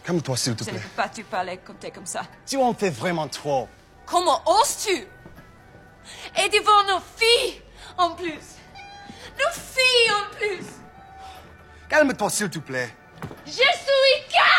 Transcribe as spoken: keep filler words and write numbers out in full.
Calme-toi, s'il te Je plaît. ne peux pas te parler comme t'es comme ça. Tu en fais vraiment trop. Comment oses-tu? Et devant nos filles, en plus. Nos filles, en plus. Calme-toi, s'il te plaît. Je suis calme!